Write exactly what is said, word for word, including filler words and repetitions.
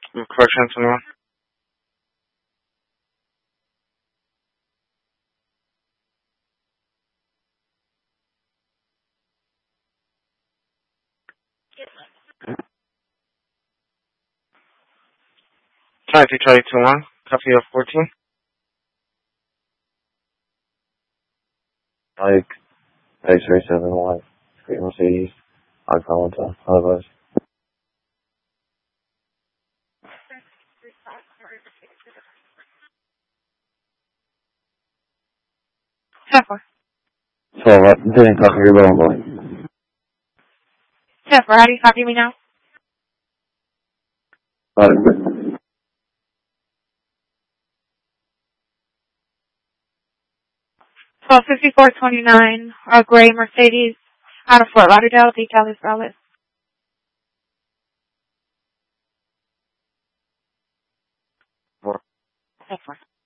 Questions, anyone? Try to try too long. Copy of fourteen. Like, X-ray seven one, Great Mercedes, I call it otherwise. ten four. So, uh, didn't copy your bone boy. ten four, how do you copy me now? Got it. twelve fifty-four twenty-nine, a gray Mercedes out of Fort Lauderdale, detail is valid. Four. ten four.